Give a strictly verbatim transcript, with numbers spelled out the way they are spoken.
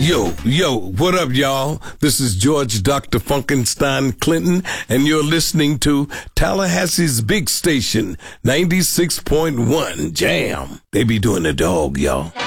Yo, yo, what up, y'all? This is George Doctor Funkenstein Clinton, and you're listening to Tallahassee's big station, ninety-six point one Jam. They be doing the dog, y'all.